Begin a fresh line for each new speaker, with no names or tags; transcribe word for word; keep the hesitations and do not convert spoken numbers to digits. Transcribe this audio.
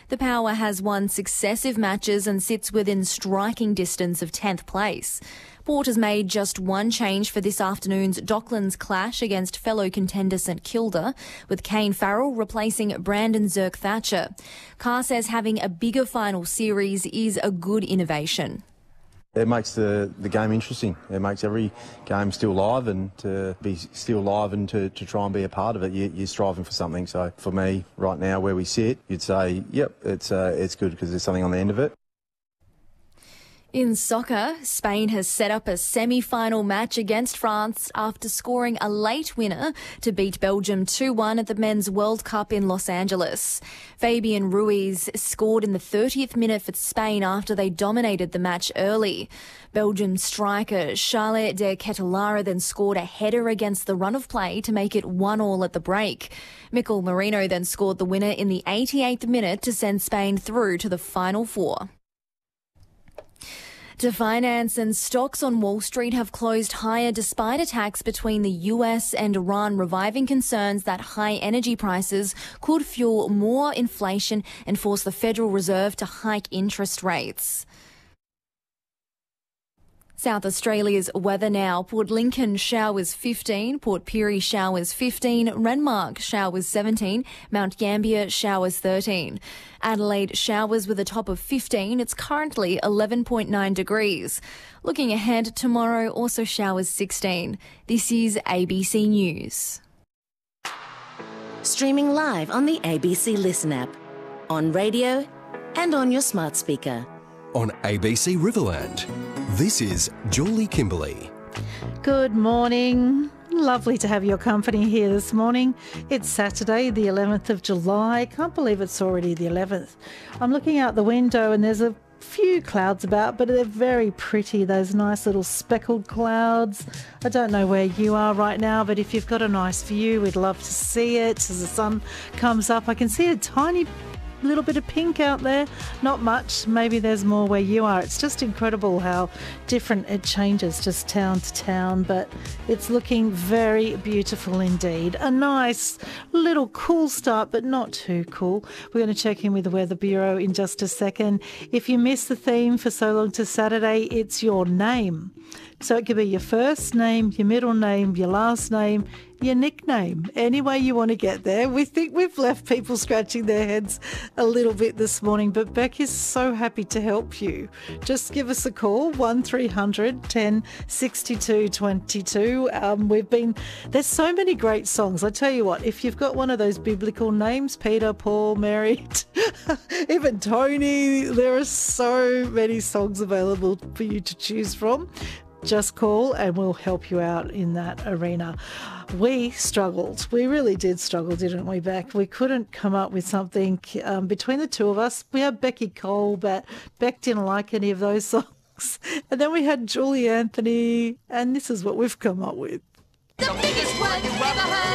The Power has won successive matches and sits within striking distance of tenth place. Port has made just one change for this afternoon's Docklands clash against fellow contender St Kilda, with Kane Farrell replacing Brandon Zerk-Thatcher. Carr says having a bigger final series is a good innovation.
It makes the, the game interesting. It makes every game still live, and to be still live and to, to try and be a part of it, you, you're striving for something. So for me, right now, where we sit, you'd say, yep, it's, uh, it's good because there's something on the end of it.
In soccer, Spain has set up a semi-final match against France after scoring a late winner to beat Belgium two one at the Men's World Cup in Los Angeles. Fabian Ruiz scored in the thirtieth minute for Spain after they dominated the match early. Belgium striker Charles de Ketelaere then scored a header against the run of play to make it one all at the break. Mikel Merino then scored the winner in the eighty-eighth minute to send Spain through to the final four. To finance and stocks on Wall Street have closed higher despite attacks between the U S and Iran reviving concerns that high energy prices could fuel more inflation and force the Federal Reserve to hike interest rates. South Australia's weather now. Port Lincoln showers fifteen, Port Pirie showers fifteen, Renmark showers seventeen, Mount Gambier showers thirteen. Adelaide showers with a top of fifteen. It's currently eleven point nine degrees. Looking ahead, tomorrow also showers sixteen. This is A B C News.
Streaming live on the A B C Listen app, on radio and on your smart speaker.
On A B C Riverland, this is Julie Kimberley.
Good morning. Lovely to have your company here this morning. It's Saturday, the eleventh of July. I can't believe it's already the eleventh. I'm looking out the window and there's a few clouds about, but they're very pretty, those nice little speckled clouds. I don't know where you are right now, but if you've got a nice view, we'd love to see it as the sun comes up. I can see a tiny little bit of pink out there, not much. Maybe there's more where you are. It's just incredible how different it changes just town to town, but it's looking very beautiful indeed. A nice little cool start, but not too cool. We're going to check in with the Weather Bureau in just a second. If you missed the theme for So Long to Saturday, it's your name. So it could be your first name, your middle name, your last name, your nickname, any way you want to get there. We think we've left people scratching their heads a little bit this morning, but Beck is so happy to help you. Just give us a call, one three hundred, ten, sixty-two, twenty-two. Um, we've been, there's so many great songs. I tell you what, if you've got one of those biblical names, Peter, Paul, Mary, even Tony, there are so many songs available for you to choose from. Just call and we'll help you out in that arena. We struggled. We really did struggle, didn't we, Beck? We couldn't come up with something um, between the two of us. We had Becky Cole, but Beck didn't like any of those songs. And then we had Julie Anthony, and this is what we've come up with.
The biggest word you've ever heard.